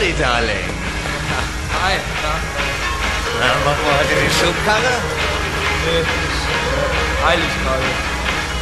Charlie, Darling. Hi, na? Na, machen wir heute die Schubkarre? Nee, ist eilig gerade.